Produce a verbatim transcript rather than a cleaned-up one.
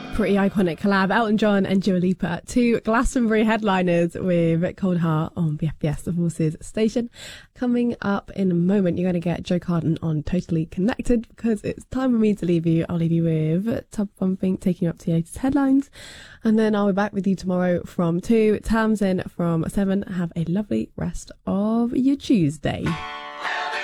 Pretty iconic collab. Elton John and Dua Lipa, two Glastonbury headliners with Cold Heart on B F B S, the Forces station. Coming up in a moment, you're going to get Joe Carden on Totally Connected, because it's time for me to leave you. I'll leave you with Tub Bumping, taking you up to the latest headlines. And then I'll be back with you tomorrow from two. Tamsin from seven. Have a lovely rest of your Tuesday.